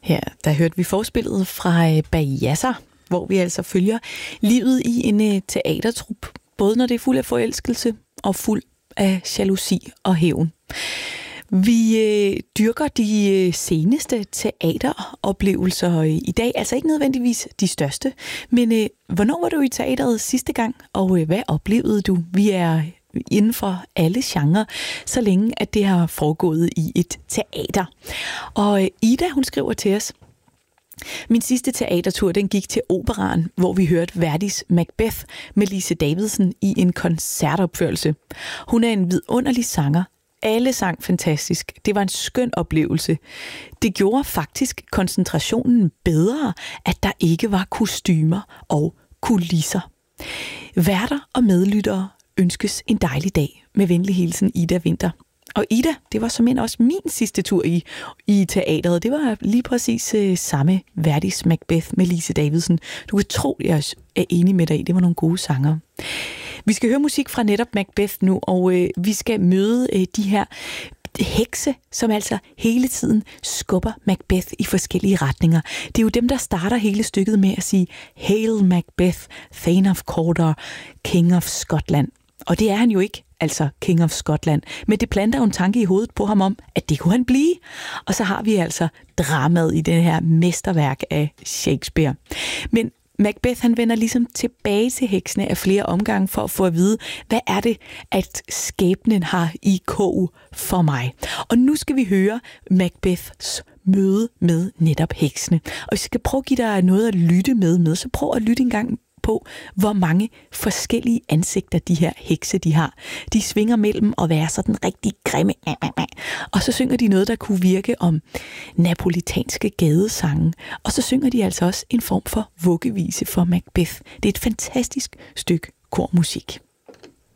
Her, der hørte vi forspillet fra Bajazzer, hvor vi altså følger livet i en teatertrup, både når det er fuld af forelskelse og fuld af jalousi og hævn. Vi dyrker de seneste teateroplevelser i dag, altså ikke nødvendigvis de største, men hvornår var du i teateret sidste gang, og hvad oplevede du? Vi er inden for alle genrer, så længe at det har foregået i et teater. Og Ida, hun skriver til os: min sidste teatertur, den gik til Operaen, hvor vi hørte Verdis Macbeth med Lise Davidsen i en koncertopførelse. Hun er en vidunderlig sanger. Alle sang fantastisk. Det var en skøn oplevelse. Det gjorde faktisk koncentrationen bedre, at der ikke var kostymer og kulisser. Værter og medlyttere ønskes en dejlig dag. Med venlig hilsen, Ida Vinter. Og Ida, det var såmænd også min sidste tur i teateret. Det var lige præcis samme Verdis Macbeth med Lise Davidsen. Du kan tro, jeg er enig med dig i. Det var nogle gode sanger. Vi skal høre musik fra netop Macbeth nu, og vi skal møde de her hekse, som altså hele tiden skubber Macbeth i forskellige retninger. Det er jo dem, der starter hele stykket med at sige Hail Macbeth, Thane of Cawdor, King of Scotland. Og det er han jo ikke, altså King of Scotland. Men det planter jo en tanke i hovedet på ham om, at det kunne han blive. Og så har vi altså dramaet i det her mesterværk af Shakespeare. Men Macbeth, han vender ligesom tilbage til heksene af flere omgange for at få at vide, hvad er det, at skæbnen har i kog for mig. Og nu skal vi høre Macbeths møde med netop heksene. Og hvis jeg skal prøve at give dig noget at lytte med, så prøv at lytte en gang på, hvor mange forskellige ansigter de her hekse de har. De svinger mellem at være sådan rigtig grimme, og så synger de noget, der kunne virke om napolitanske gadesange, og så synger de altså også en form for vuggevise for Macbeth. Det er et fantastisk stykke kormusik.